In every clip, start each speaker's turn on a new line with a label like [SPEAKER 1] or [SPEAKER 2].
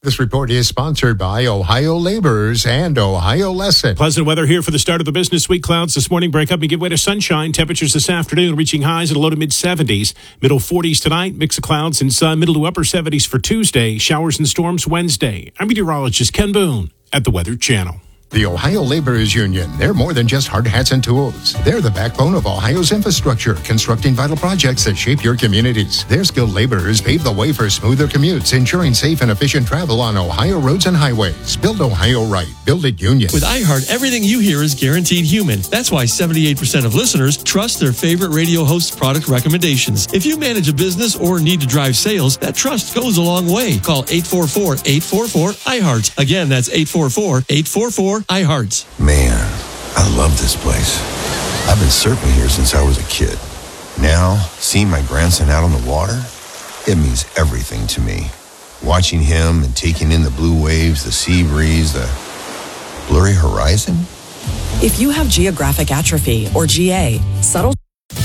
[SPEAKER 1] This report is sponsored by Ohio Laborers and Ohio Lesson.
[SPEAKER 2] Pleasant weather here for the start of the business week. Clouds this morning break up and give way to sunshine. Temperatures this afternoon reaching highs at a low to mid 70s. Middle 40s tonight. Mix of clouds and sun. Middle to upper 70s for Tuesday. Showers and storms Wednesday. I'm meteorologist Ken Boone at the Weather Channel.
[SPEAKER 1] The Ohio Laborers Union, they're more than just hard hats and tools. They're the backbone of Ohio's infrastructure, constructing vital projects that shape your communities. Their skilled laborers pave the way for smoother commutes, ensuring safe and efficient travel on Ohio roads and highways. Build Ohio right. Build it union.
[SPEAKER 3] With iHeart, everything you hear is guaranteed human. That's why 78% of listeners trust their favorite radio host's product recommendations. If you manage a business or need to drive sales, that trust goes a long way. Call 844-844-iHeart. Again, that's 844-844-iHeart.
[SPEAKER 4] Man, I love this place. I've been surfing here since I was a kid. Now, seeing my grandson out on the water, it means everything to me. Watching him and taking in the blue waves, the sea breeze, the blurry horizon.
[SPEAKER 5] If you have geographic atrophy or GA, subtle...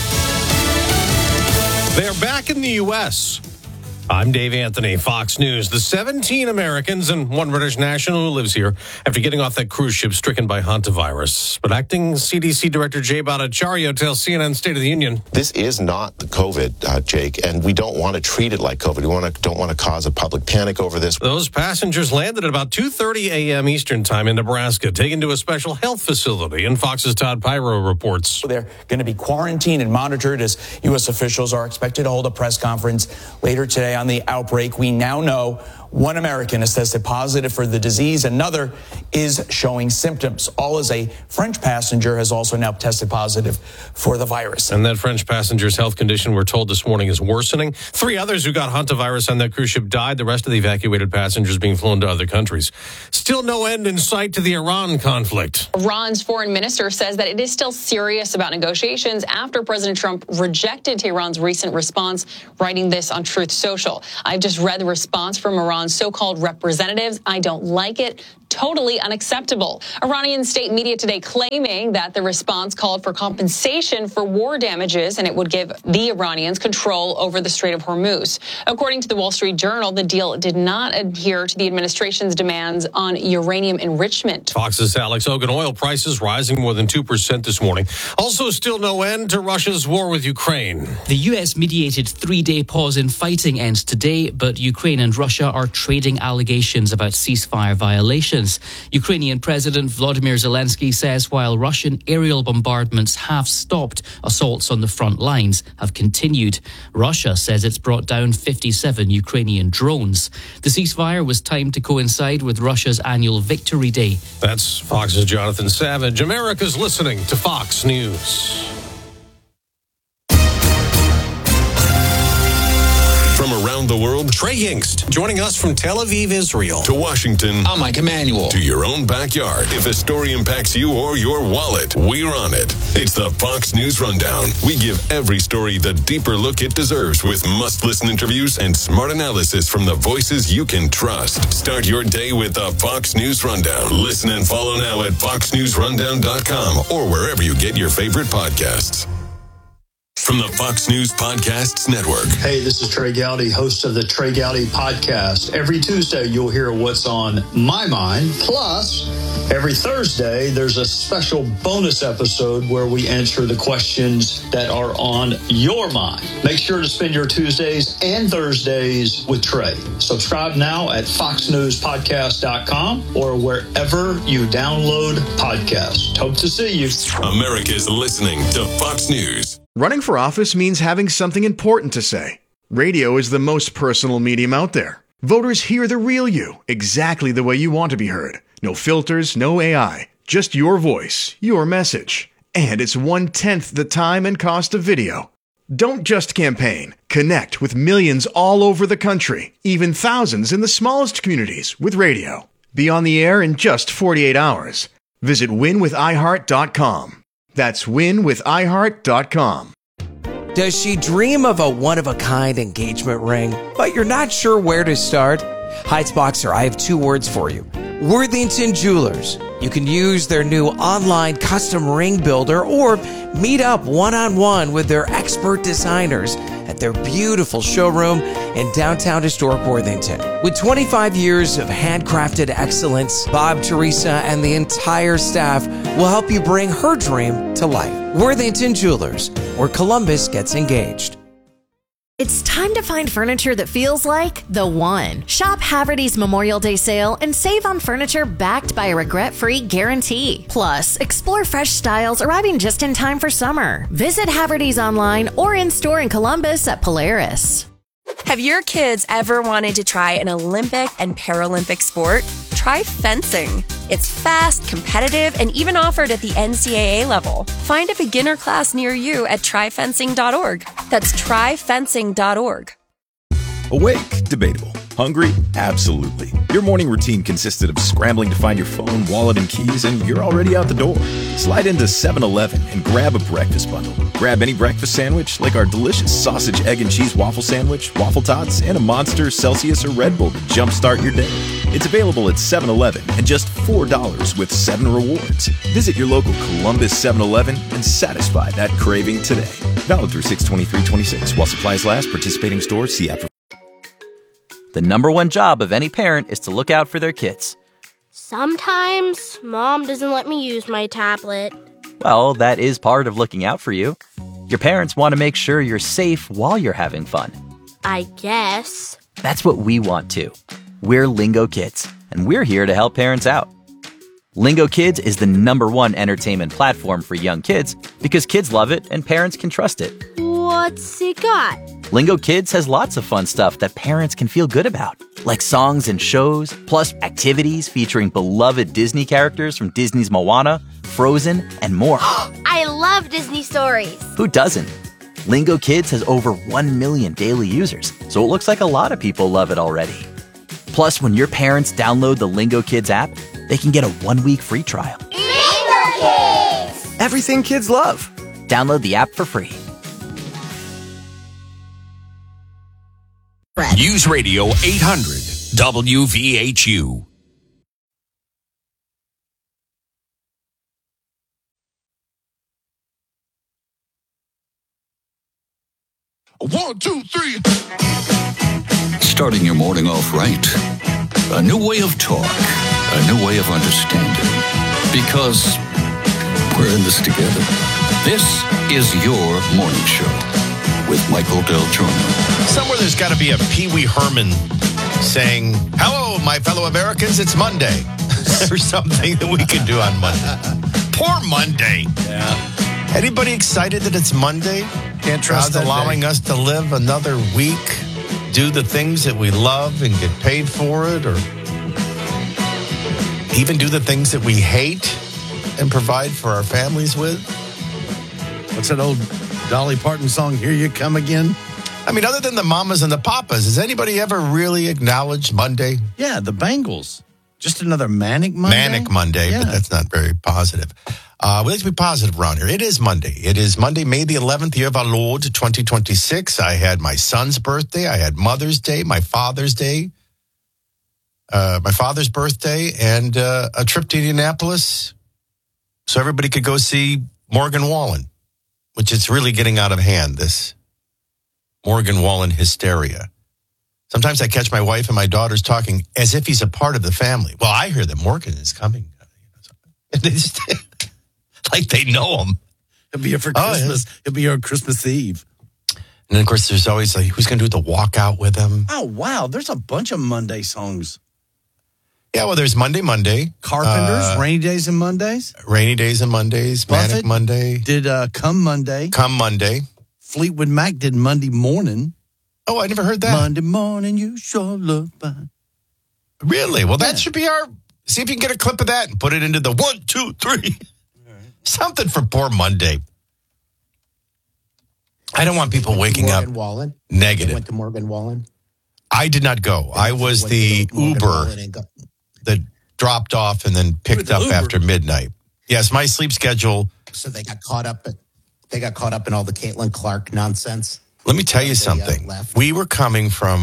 [SPEAKER 6] They're back in the U.S. I'm Dave Anthony, Fox News. The 17 Americans and one British national who lives here after getting off that cruise ship stricken by hantavirus. But acting CDC Director Jay Bhattacharya tells CNN State of the Union.
[SPEAKER 7] This is not the COVID, Jake, and we don't want to treat it like COVID. We don't want to cause a public panic over this.
[SPEAKER 6] Those passengers landed at about 2:30 a.m. Eastern time in Nebraska, taken to a special health facility. And Fox's Todd Pyro reports.
[SPEAKER 8] They're going to be quarantined and monitored as U.S. officials are expected to hold a press conference later today on the outbreak. We now know one American has tested positive for the disease. Another is showing symptoms. All as a French passenger has also now tested positive for the virus.
[SPEAKER 6] And that French passenger's health condition, we're told this morning, is worsening. 3 others who got hantavirus on that cruise ship died. The rest of the evacuated passengers being flown to other countries. Still no end in sight to the Iran conflict.
[SPEAKER 9] Iran's foreign minister says that it is still serious about negotiations after President Trump rejected Tehran's recent response, writing this on Truth Social. I've just read the response from Iran's so-called representatives. I don't like it. Totally unacceptable. Iranian state media today claiming that the response called for compensation for war damages and it would give the Iranians control over the Strait of Hormuz. According to the Wall Street Journal, the deal did not adhere to the administration's demands on uranium enrichment.
[SPEAKER 6] Fox's Alex Ogan. Oil prices rising more than 2% this morning. Also still no end to Russia's war with Ukraine.
[SPEAKER 10] The U.S. mediated 3-day pause in fighting ends today, but Ukraine and Russia are trading allegations about ceasefire violations. Ukrainian President Volodymyr Zelensky says while Russian aerial bombardments have stopped, assaults on the front lines have continued. Russia says it's brought down 57 Ukrainian drones. The ceasefire was timed to coincide with Russia's annual Victory Day.
[SPEAKER 6] That's Fox's Jonathan Savage. America's listening to Fox News.
[SPEAKER 11] From around the world,
[SPEAKER 6] Trey Yingst joining us from Tel Aviv, Israel.
[SPEAKER 11] To Washington.
[SPEAKER 12] I'm Mike Emanuel.
[SPEAKER 11] To your own backyard. If a story impacts you or your wallet, we're on it. It's the Fox News Rundown. We give every story the deeper look it deserves with must-listen interviews and smart analysis from the voices you can trust. Start your day with the Fox News Rundown. Listen and follow now at foxnewsrundown.com or wherever you get your favorite podcasts. From the Fox News Podcasts Network.
[SPEAKER 13] Hey, this is Trey Gowdy, host of the Trey Gowdy Podcast. Every Tuesday, you'll hear what's on my mind. Plus, every Thursday, there's a special bonus episode where we answer the questions that are on your mind. Make sure to spend your Tuesdays and Thursdays with Trey. Subscribe now at foxnewspodcast.com or wherever you download podcasts. Hope to see you.
[SPEAKER 11] America's listening to Fox News.
[SPEAKER 14] Running for office means having something important to say. Radio is the most personal medium out there. Voters hear the real you, exactly the way you want to be heard. No filters, no AI, just your voice, your message. And it's 1/10 the time and cost of video. Don't just campaign. Connect with millions all over the country, even thousands in the smallest communities with radio. Be on the air in just 48 hours. Visit winwithiheart.com. That's winwithiheart.com.
[SPEAKER 15] Does she dream of a one-of-a-kind engagement ring, but you're not sure where to start? Heights Boxer, I have 2 words for you. Worthington Jewelers. You can use their new online custom ring builder or meet up one-on-one with their expert designers at their beautiful showroom in downtown historic Worthington. With 25 years of handcrafted excellence, Bob, Teresa, and the entire staff will help you bring her dream to life. Worthington Jewelers, where Columbus gets engaged.
[SPEAKER 12] It's time to find furniture that feels like the one. Shop Haverty's Memorial Day sale and save on furniture backed by a regret-free guarantee. Plus, explore fresh styles arriving just in time for summer. Visit Haverty's online or in-store in Columbus at Polaris.
[SPEAKER 16] Have your kids ever wanted to try an Olympic and Paralympic sport? Try fencing. It's fast, competitive, and even offered at the NCAA level. Find a beginner class near you at tryfencing.org. That's tryfencing.org.
[SPEAKER 17] Awake? Debatable. Hungry? Absolutely. Your morning routine consisted of scrambling to find your phone, wallet, and keys, and you're already out the door. Slide into 7-Eleven and grab a breakfast bundle. Grab any breakfast sandwich, like our delicious sausage, egg, and cheese waffle sandwich, waffle tots, and a Monster, Celsius, or Red Bull to jumpstart your day. It's available at 7-Eleven and just $4 with 7 rewards. Visit your local Columbus 7-Eleven and satisfy that craving today. Valid through 6/23/26. While supplies last, participating stores see app.
[SPEAKER 18] The number one job of any parent is to look out for their kids.
[SPEAKER 19] Sometimes Mom doesn't let me use my tablet.
[SPEAKER 18] Well, that is part of looking out for you. Your parents want to make sure you're safe while you're having fun.
[SPEAKER 19] I guess.
[SPEAKER 18] That's what we want too. We're Lingo Kids, and we're here to help parents out. Lingo Kids is the #1 entertainment platform for young kids because kids love it and parents can trust it.
[SPEAKER 19] What's it got?
[SPEAKER 18] Lingo Kids has lots of fun stuff that parents can feel good about, like songs and shows, plus activities featuring beloved Disney characters from Disney's Moana, Frozen, and more.
[SPEAKER 19] I love Disney stories.
[SPEAKER 18] Who doesn't? Lingo Kids has over 1 million daily users, so it looks like a lot of people love it already. Plus, when your parents download the Lingo Kids app, they can get a 1-week free trial.
[SPEAKER 19] Lingo Kids!
[SPEAKER 18] Everything kids love. Download the app for free.
[SPEAKER 20] News Radio 800 WVHU.
[SPEAKER 21] One, two, three. Starting your morning off right. A new way of talk. A new way of understanding. Because we're in this together. This is your morning show with Michael Del Giorno.
[SPEAKER 22] Somewhere there's got to be a Pee Wee Herman saying, "Hello, my fellow Americans, it's Monday." Or something that we can do on Monday. Poor Monday.
[SPEAKER 6] Yeah.
[SPEAKER 22] Anybody excited that it's Monday?
[SPEAKER 6] Can't trust
[SPEAKER 22] God's allowing us to live another week, do the things that we love and get paid for it, or even do the things that we hate and provide for our families with.
[SPEAKER 6] What's that old Dolly Parton song, Here You Come Again?
[SPEAKER 22] I mean, other than the mamas and the papas, has anybody ever really acknowledged Monday?
[SPEAKER 6] Yeah, the Bengals. Just another manic Monday?
[SPEAKER 22] Manic Monday,
[SPEAKER 6] yeah.
[SPEAKER 22] But that's not very positive. We like to be positive around here. It is Monday. It is Monday, May the 11th, year of our Lord, 2026. I had my son's birthday. I had Mother's Day, my Father's Day, my father's birthday, and a trip to Indianapolis so everybody could go see Morgan Wallen, which is really getting out of hand, this Morgan Wallen hysteria. Sometimes I catch my wife and my daughters talking as if he's a part of the family. Well, I hear that Morgan is coming. Like they know him.
[SPEAKER 6] It'll be here for Christmas. Yeah. It'll be here on Christmas Eve.
[SPEAKER 22] And then, of course, there's always like, who's going to do the walkout with him?
[SPEAKER 6] Oh, wow. There's a bunch of Monday songs.
[SPEAKER 22] Yeah, well, there's Monday.
[SPEAKER 6] Carpenters, Rainy Days and Mondays.
[SPEAKER 22] Rainy Days and Mondays.
[SPEAKER 6] Buffett
[SPEAKER 22] Manic Monday.
[SPEAKER 6] Did Come Monday.
[SPEAKER 22] Come Monday.
[SPEAKER 6] Fleetwood Mac did Monday Morning.
[SPEAKER 22] Oh, I never heard that.
[SPEAKER 6] Monday morning, you sure look fine.
[SPEAKER 22] Really? Well, that should be our... See if you can get a clip of that and put it into the 1, 2, 3. Something for poor Monday. I don't want people waking up
[SPEAKER 23] Wallen.
[SPEAKER 22] negative.
[SPEAKER 23] You went to Morgan Wallen?
[SPEAKER 22] I did not go. I was the Uber that dropped off and then picked up after midnight. Yes, my sleep schedule.
[SPEAKER 23] So they got caught up in all the Caitlin Clark nonsense.
[SPEAKER 22] Let me tell you something. We were coming from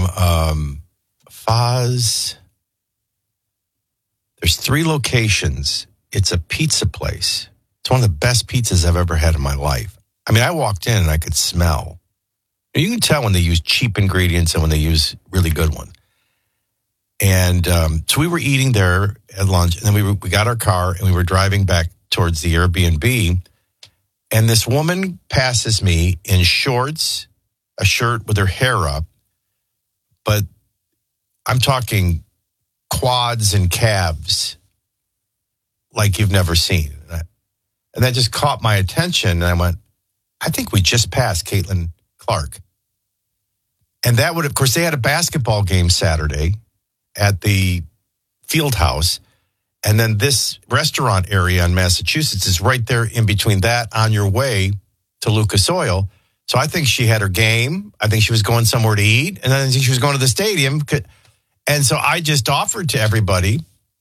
[SPEAKER 22] Foz. There's 3 locations. It's a pizza place. It's one of the best pizzas I've ever had in my life. I mean, I walked in and I could smell. You can tell when they use cheap ingredients and when they use really good ones. And so we were eating there at lunch, and then we got our car, and we were driving back towards the Airbnb, and this woman passes me in shorts, a shirt with her hair up, but I'm talking quads and calves like you've never seen. And that just caught my attention, and I went, I think we just passed Caitlin Clark. And that would, of course, they had a basketball game Saturday at the field house. And then this restaurant area in Massachusetts is right there in between that on your way to Lucas Oil. So I think she had her game. I think she was going somewhere to eat. And then she was going to the stadium. And so I just offered to everybody,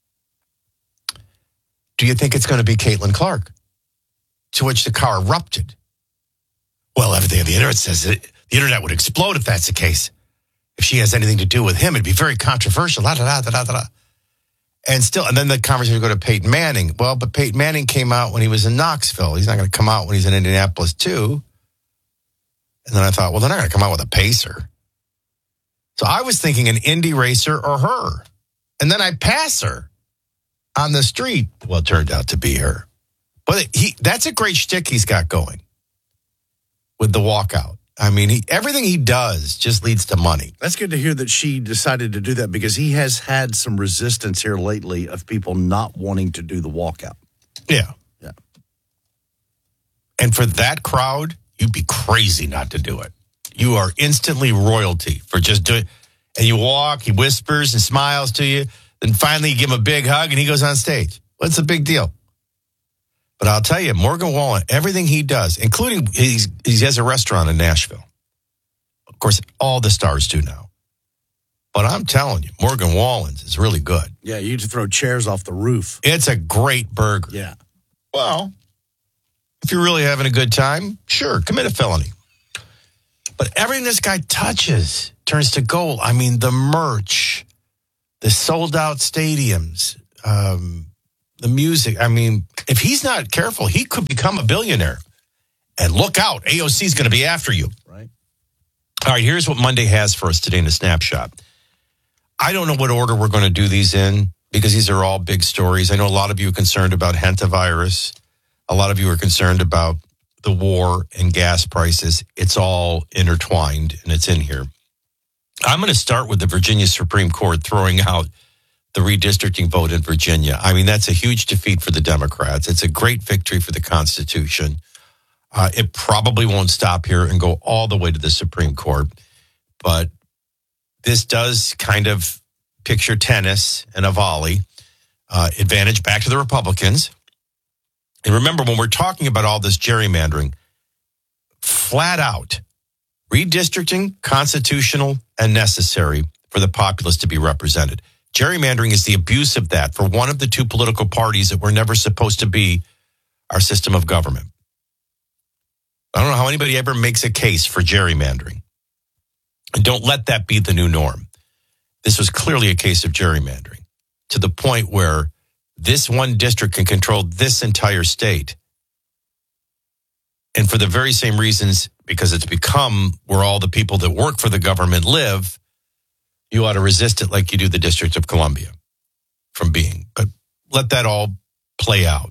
[SPEAKER 22] do you think it's going to be Caitlin Clark? To which the car erupted. Well, everything on the internet says that the internet would explode if that's the case. If she has anything to do with him, it'd be very controversial. And then the conversation would go to Peyton Manning. Well, but Peyton Manning came out when he was in Knoxville. He's not going to come out when he's in Indianapolis, too. And then I thought, well, they're not going to come out with a pacer. So I was thinking an Indy racer or her. And then I pass her on the street. Well, it turned out to be her. But that's a great shtick he's got going with the walkout. I mean, everything he does just leads to money.
[SPEAKER 1] That's good to hear that she decided to do that, because he has had some resistance here lately of people not wanting to do the walkout.
[SPEAKER 22] Yeah. And for that crowd, you'd be crazy not to do it. You are instantly royalty for just doing it. And you walk, he whispers and smiles to you. Then finally you give him a big hug and he goes on stage. What's the big deal? But I'll tell you, Morgan Wallen, everything he does, including he has a restaurant in Nashville. Of course, all the stars do now. But I'm telling you, Morgan Wallen's is really good.
[SPEAKER 1] Yeah, you need to throw chairs off the roof.
[SPEAKER 22] It's a great burger.
[SPEAKER 1] Yeah.
[SPEAKER 22] Well, if you're really having a good time, sure, commit a felony. But everything this guy touches turns to gold. I mean, the merch, the sold-out stadiums, the music. I mean, if he's not careful, he could become a billionaire. And look out, AOC is going to be after you.
[SPEAKER 1] Right.
[SPEAKER 22] All right, here's what Monday has for us today in a snapshot. I don't know what order we're going to do these in, because these are all big stories. I know a lot of you are concerned about hantavirus. A lot of you are concerned about the war and gas prices. It's all intertwined, and it's in here. I'm going to start with the Virginia Supreme Court throwing out the redistricting vote in Virginia. I mean, that's a huge defeat for the Democrats. It's a great victory for the Constitution. It probably won't stop here and go all the way to the Supreme Court. But this does kind of picture tennis and a volley. Advantage back to the Republicans. And remember, when we're talking about all this gerrymandering, flat out, redistricting, constitutional and necessary for the populace to be represented. Gerrymandering is the abuse of that for one of the two political parties that were never supposed to be our system of government. I don't know how anybody ever makes a case for gerrymandering. And don't let that be the new norm. This was clearly a case of gerrymandering to the point where this one district can control this entire state. And for the very same reasons, because it's become where all the people that work for the government live, you ought to resist it like you do the District of Columbia from being. But let that all play out.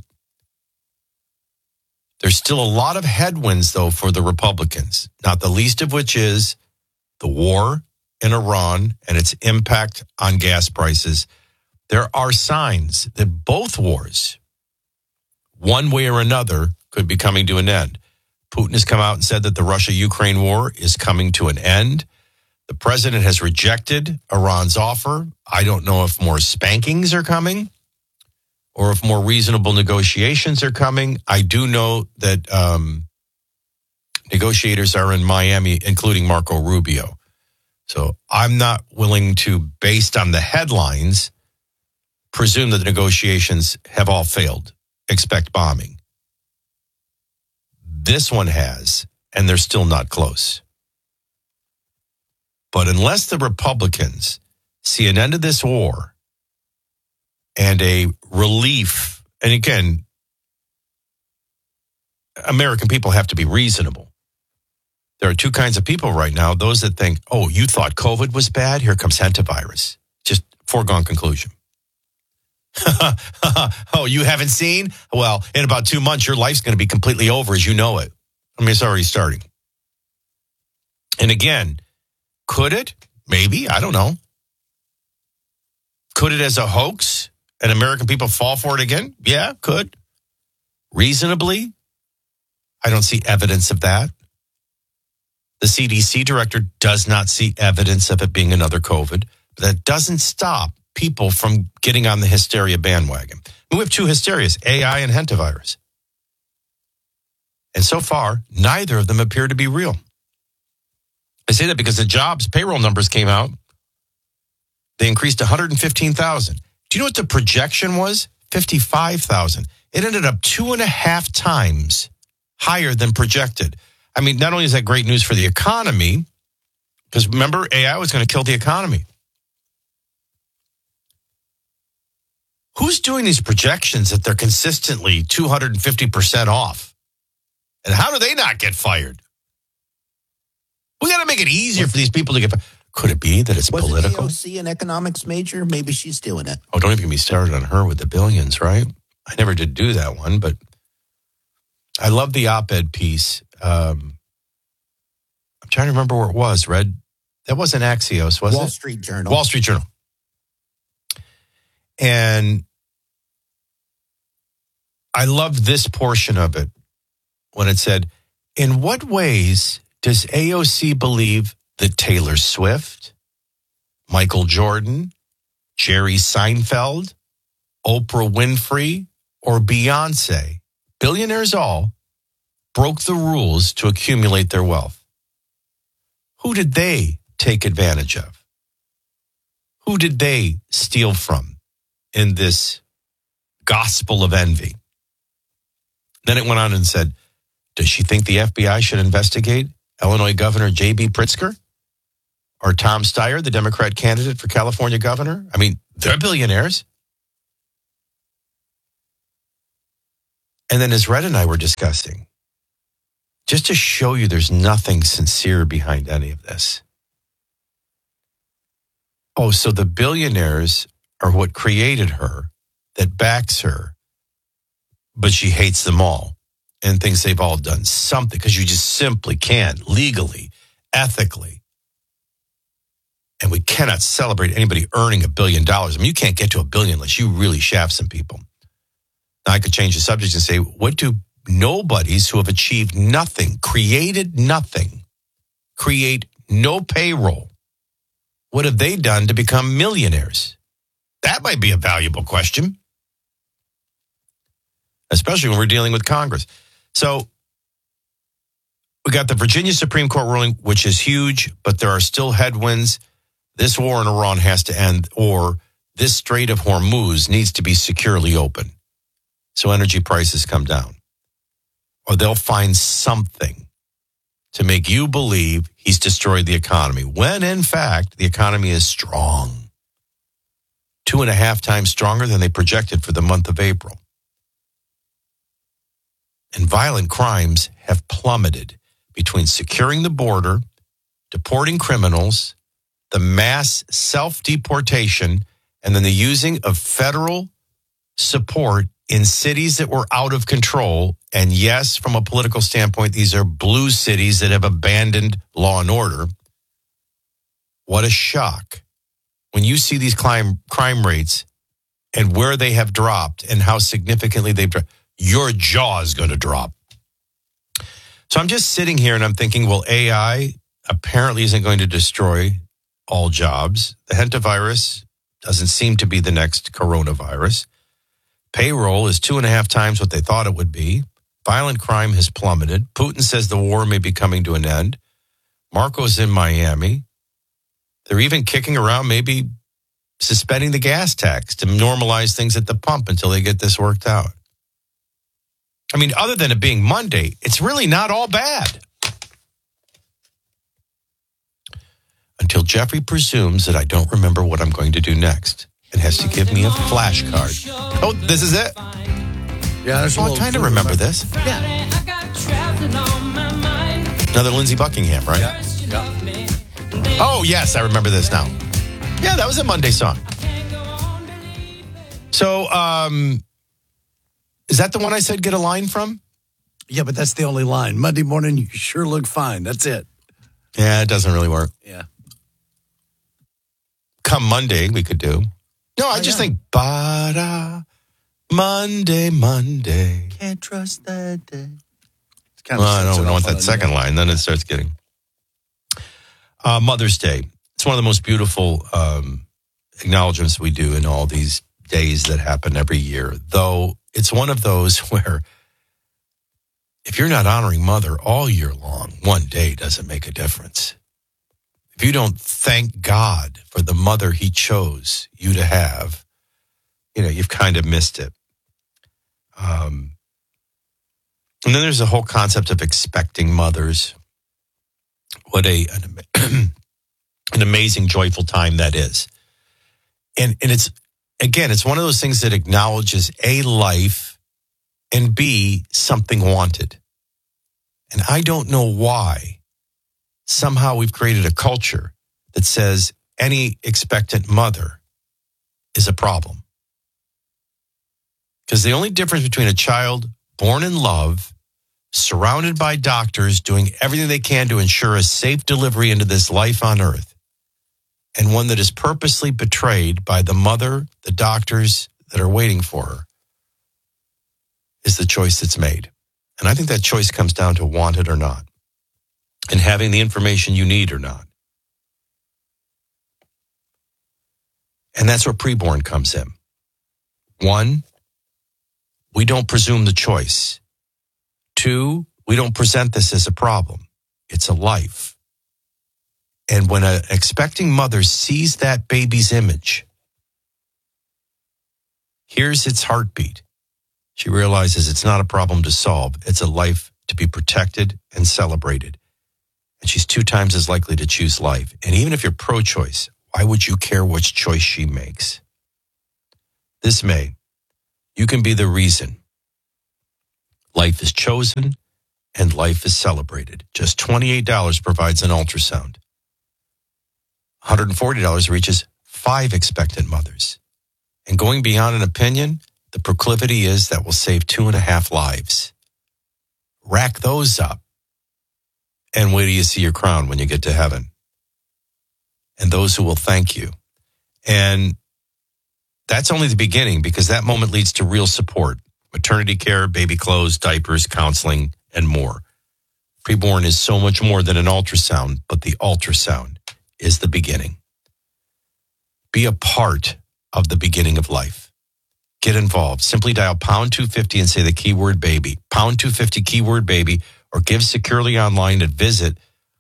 [SPEAKER 22] There's still a lot of headwinds, though, for the Republicans, not the least of which is the war in Iran and its impact on gas prices. There are signs that both wars, one way or another, could be coming to an end. Putin has come out and said that the Russia-Ukraine war is coming to an end. The president has rejected Iran's offer. I don't know if more spankings are coming or if more reasonable negotiations are coming. I do know that negotiators are in Miami, including Marco Rubio. So I'm not willing to, based on the headlines, presume that the negotiations have all failed. Expect bombing. This one has, and they're still not close. But unless the Republicans see an end to this war and a relief, and again, American people have to be reasonable. There are two kinds of people right now. Those that think, oh, you thought COVID was bad? Here comes hantavirus. Just foregone conclusion. Oh, you haven't seen? Well, in about 2 months, your life's going to be completely over as you know it. I mean, it's already starting. And again, could it? Maybe. I don't know. Could it as a hoax and American people fall for it again? Yeah, could. Reasonably? I don't see evidence of that. The CDC director does not see evidence of it being another COVID. But that doesn't stop people from getting on the hysteria bandwagon. We have two hysterias, AI and hantavirus. And so far, neither of them appear to be real. I say that because the jobs payroll numbers came out. They increased 115,000. Do you know what the projection was? 55,000. It ended up 2.5 times higher than projected. I mean, not only is that great news for the economy, because remember, AI was going to kill the economy. Who's doing these projections that they're consistently 250% off? And how do they not get fired? We got to make it easier for these people to get fired. Could it be that it's political?
[SPEAKER 23] Was AOC an economics major? Maybe she's doing it.
[SPEAKER 22] Oh, don't even get me started on her with the billions, right? I never did do that one, but I love the op-ed piece. I'm trying to remember where it was, Red. That wasn't Axios, was it?
[SPEAKER 23] Wall Street Journal.
[SPEAKER 22] Wall Street Journal. And I loved this portion of it when it said, in what ways does AOC believe that Taylor Swift, Michael Jordan, Jerry Seinfeld, Oprah Winfrey, or Beyonce, billionaires all, broke the rules to accumulate their wealth? Who did they take advantage of? Who did they steal from in this gospel of envy? Then it went on and said, does she think the FBI should investigate Illinois Governor J.B. Pritzker or Tom Steyer, the Democrat candidate for California governor? I mean, they're billionaires. And then as Red and I were discussing, just to show you there's nothing sincere behind any of this. Oh, so the billionaires are what created her, that backs her, but she hates them all and thinks they've all done something because you just simply can't legally, ethically. And we cannot celebrate anybody earning $1 billion. I mean, you can't get to $1 billion unless you really shaft some people. Now, I could change the subject and say, what do nobodies who have achieved nothing, created nothing, create no payroll, what have they done to become millionaires? That might be a valuable question, especially when we're dealing with Congress. So we got the Virginia Supreme Court ruling, which is huge, but there are still headwinds. This war in Iran has to end, or this Strait of Hormuz needs to be securely open so energy prices come down. Or they'll find something to make you believe he's destroyed the economy, when in fact the economy is strong. 2.5 times stronger than they projected for the month of April. And violent crimes have plummeted between securing the border, deporting criminals, the mass self-deportation, and then the using of federal support in cities that were out of control. And yes, from a political standpoint, these are blue cities that have abandoned law and order. What a shock when you see these crime rates and where they have dropped and how significantly they've dropped. Your jaw is going to drop. So I'm just sitting here and I'm thinking, well, AI apparently isn't going to destroy all jobs. The hantavirus doesn't seem to be the next coronavirus. Payroll is 2.5 times what they thought it would be. Violent crime has plummeted. Putin says the war may be coming to an end. Marco's in Miami. They're even kicking around maybe suspending the gas tax to normalize things at the pump until they get this worked out. I mean, other than it being Monday, it's really not all bad. Until Jeffrey presumes that I don't remember what I'm going to do next and has to give me a flashcard. Oh, this is it?
[SPEAKER 1] Yeah, there's
[SPEAKER 22] I'm trying to remember this.
[SPEAKER 1] Yeah.
[SPEAKER 22] Another Lindsey Buckingham, right?
[SPEAKER 6] Yeah.
[SPEAKER 22] Oh, yes, I remember this now. Yeah, that was a Monday song. So, is that the one I said get a line from?
[SPEAKER 1] Yeah, but that's the only line. Monday morning, you sure look fine. That's it.
[SPEAKER 22] Yeah, it doesn't really work.
[SPEAKER 1] Yeah.
[SPEAKER 22] Come Monday, we could do. No, I just think, ba-da, Monday, Monday.
[SPEAKER 1] Can't trust that day.
[SPEAKER 22] Well, I don't want that second line. Then it starts getting. Mother's Day. It's one of the most beautiful acknowledgments we do in all these days that happen every year. Though it's one of those where if you're not honoring Mother all year long, one day doesn't make a difference. If you don't thank God for the mother he chose you to have, you've kind of missed it. And then there's the whole concept of expecting mothers. What an amazing, joyful time that is. And it's, again, it's one of those things that acknowledges A, life, and B, something wanted. And I don't know why somehow we've created a culture that says any expectant mother is a problem. Because the only difference between a child born in love, surrounded by doctors, doing everything they can to ensure a safe delivery into this life on earth, and one that is purposely betrayed by the mother, the doctors that are waiting for her, is the choice that's made. And I think that choice comes down to want it or not, and having the information you need or not. And that's where preborn comes in. One, we don't presume the choice. Two, we don't present this as a problem. It's a life. And when an expecting mother sees that baby's image, hears its heartbeat, she realizes it's not a problem to solve. It's a life to be protected and celebrated. And she's 2 times as likely to choose life. And even if you're pro-choice, why would you care which choice she makes? This May, you can be the reason life is chosen and life is celebrated. Just $28 provides an ultrasound. $140 reaches 5 expectant mothers. And going beyond an opinion, the proclivity is that will save 2.5 lives. Rack those up. And wait till you see your crown when you get to heaven. And those who will thank you. And that's only the beginning, because that moment leads to real support. Maternity care, baby clothes, diapers, counseling, and more. Preborn is so much more than an ultrasound, but the ultrasound is the beginning. Be a part of the beginning of life. Get involved. Simply dial pound 250 and say the keyword baby. Pound 250 keyword baby, or give securely online and visit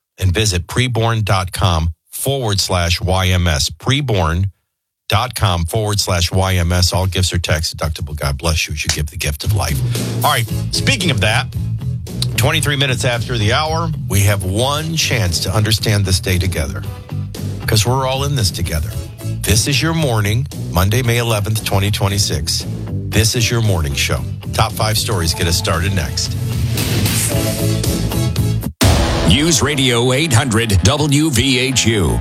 [SPEAKER 22] preborn.com/YMS. Preborn.com/YMS. All gifts are tax deductible. God bless you as you give the gift of life. All right. Speaking of that, 23 minutes after the hour, we have one chance to understand this day together, because we're all in this together. This is your morning, Monday, May 11th, 2026. This is your morning show. Top 5 stories get us started next.
[SPEAKER 20] News Radio 800 WVHU.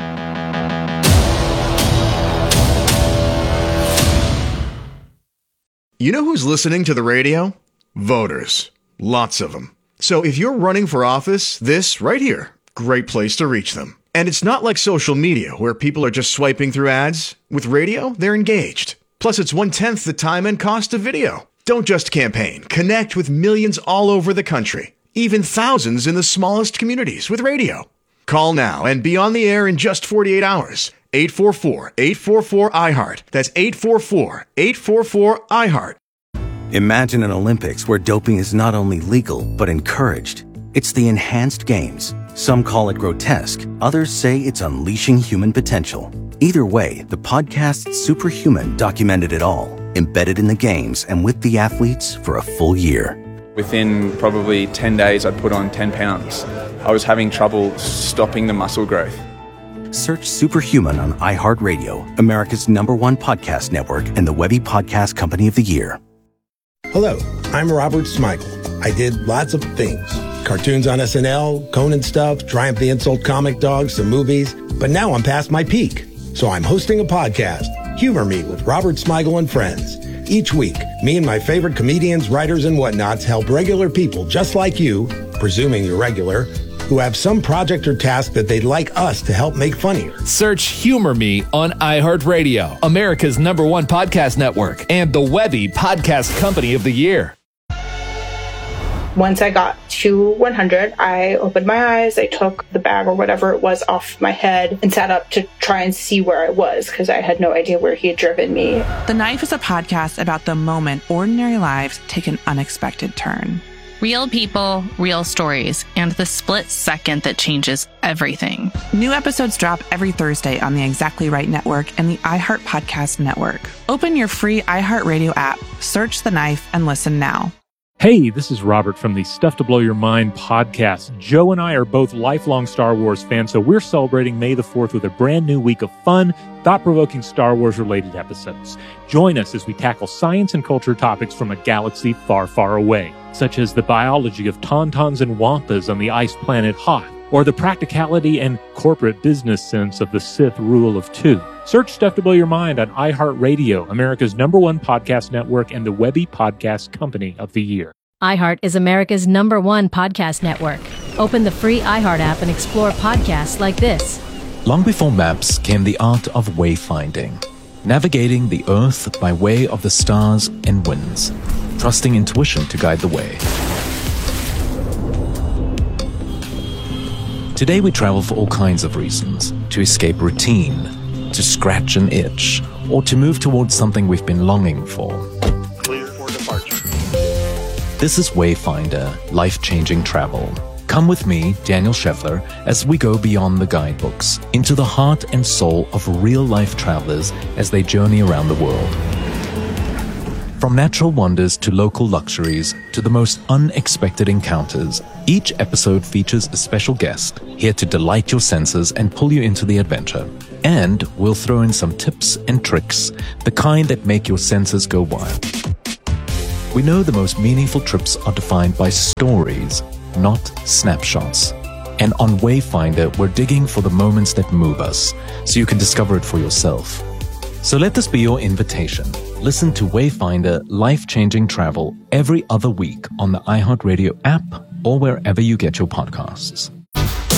[SPEAKER 14] You know who's listening to the radio? Voters. Lots of them. So if you're running for office, this right here, great place to reach them. And it's not like social media where people are just swiping through ads. With radio, they're engaged. Plus, it's 1/10 the time and cost of video. Don't just campaign. Connect with millions all over the country. Even thousands in the smallest communities with radio. Call now and be on the air in just 48 hours. 844-844-IHEART. That's 844-844-IHEART.
[SPEAKER 2] Imagine an Olympics where doping is not only legal, but encouraged. It's the Enhanced Games. Some call it grotesque. Others say it's unleashing human potential. Either way, the podcast Superhuman documented it all, embedded in the games and with the athletes for a full year.
[SPEAKER 3] Within probably 10 days, I'd put on 10 pounds. I was having trouble stopping the muscle growth.
[SPEAKER 2] Search Superhuman on iHeartRadio, America's #1 podcast network, and the Webby Podcast Company of the Year.
[SPEAKER 4] Hello, I'm Robert Smigel. I did lots of things. cartoons on SNL, Conan stuff, Triumph the Insult comic dog, some movies. But now I'm past my peak. So I'm hosting a podcast, Humor Me with Robert Smigel and Friends. Each week, me and my favorite comedians, writers, and whatnots help regular people just like you, presuming you're regular, who have some project or task that they'd like us to help make funnier.
[SPEAKER 5] Search Humor Me on iHeartRadio, America's #1 podcast network, and the Webby Podcast Company of the Year.
[SPEAKER 7] Once I got to 100, I opened my eyes, I took the bag or whatever it was off my head and sat up to try and see where I was because I had no idea where he had driven me.
[SPEAKER 24] The Knife is a podcast about the moment ordinary lives take an unexpected turn.
[SPEAKER 25] Real people, real stories, and the split second that changes everything.
[SPEAKER 24] New episodes drop every Thursday on the Exactly Right Network and the iHeart Podcast Network. Open your free iHeartRadio app, search The Knife, and listen now.
[SPEAKER 26] Hey, this is Robert from the Stuff to Blow Your Mind podcast. Joe and I are both lifelong Star Wars fans, so we're celebrating May the 4th with a brand new week of fun, thought-provoking Star Wars-related episodes. Join us as we tackle science and culture topics from a galaxy far, far away, such as the biology of tauntauns and wampas on the ice planet Hoth, or the practicality and corporate business sense of the Sith rule of two. Search Stuff to Blow Your Mind on iHeartRadio, America's #1 podcast network, and the Webby Podcast Company of the Year.
[SPEAKER 27] iHeart is America's #1 podcast network. Open the free iHeart app and explore podcasts like this.
[SPEAKER 28] Long before maps came the art of wayfinding, navigating the earth by way of the stars and winds, trusting intuition to guide the way. Today we travel for all kinds of reasons: to escape routine, to scratch an itch, or to move towards something we've been longing for.
[SPEAKER 29] Clear for departure.
[SPEAKER 28] This is Wayfinder, life-changing travel. Come with me, Daniel Scheffler, as we go beyond the guidebooks, into the heart and soul of real-life travelers as they journey around the world. From natural wonders to local luxuries to the most unexpected encounters, each episode features a special guest here to delight your senses and pull you into the adventure. And we'll throw in some tips and tricks, the kind that make your senses go wild. We know the most meaningful trips are defined by stories, not snapshots. And on Wayfinder, we're digging for the moments that move us, so you can discover it for yourself. So let this be your invitation. Listen to Wayfinder Life-Changing Travel every other week on the iHeartRadio app or wherever you get your podcasts.